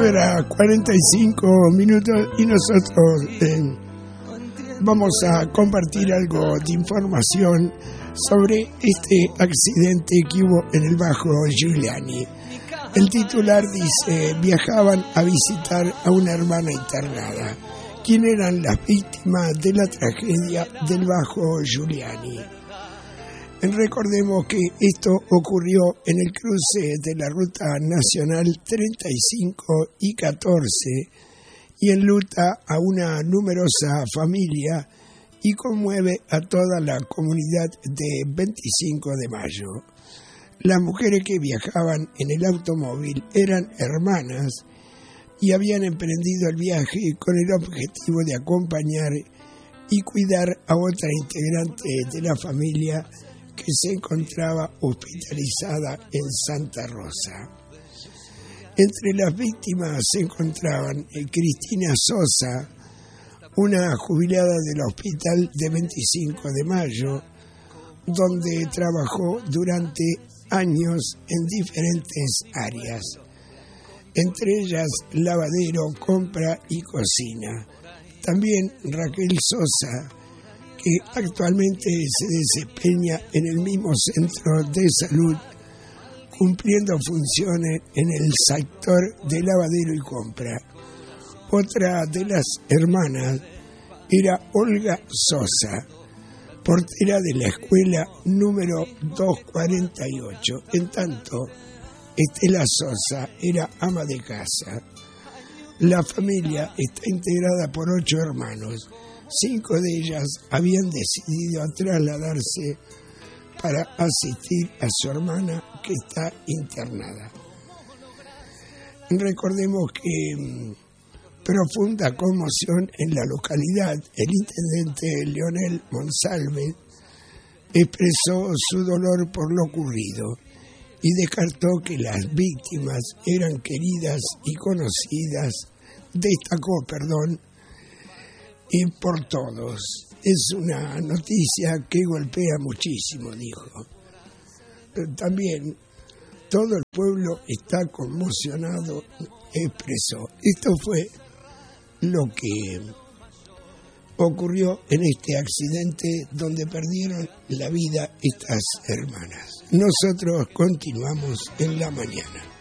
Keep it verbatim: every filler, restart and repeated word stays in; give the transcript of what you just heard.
nueve horas cuarenta y cinco minutos y nosotros eh, vamos a compartir algo de información sobre este accidente que hubo en el Bajo Giuliani. El titular dice: viajaban a visitar a una hermana internada. ¿Quién eran las víctimas de la tragedia del Bajo Giuliani? Recordemos que esto ocurrió en el cruce de la Ruta Nacional treinta y cinco y catorce y enluta a una numerosa familia y conmueve a toda la comunidad de veinticinco de mayo. Las mujeres que viajaban en el automóvil eran hermanas y habían emprendido el viaje con el objetivo de acompañar y cuidar a otra integrante de la familia que se encontraba hospitalizada en Santa Rosa. Entre las víctimas se encontraban Cristina Sosa, una jubilada del Hospital de veinticinco de mayo, donde trabajó durante años en diferentes áreas, entre ellas lavadero, compra y cocina. También Raquel Sosa, que actualmente se desempeña en el mismo centro de salud, cumpliendo funciones en el sector de lavadero y compra. Otra de las hermanas era Olga Sosa, portera de la escuela número doscientos cuarenta y ocho. En tanto, Estela Sosa era ama de casa. La familia está integrada por ocho hermanos. Cinco de ellas habían decidido trasladarse para asistir a su hermana que está internada. Recordemos que mmm, profunda conmoción en la localidad. El intendente Leonel Monsalve expresó su dolor por lo ocurrido y descartó que las víctimas eran queridas y conocidas, destacó, perdón, y por todos. Es una noticia que golpea muchísimo, dijo. También todo el pueblo está conmocionado, expresó. Esto fue lo que ocurrió en este accidente donde perdieron la vida estas hermanas. Nosotros continuamos en la mañana.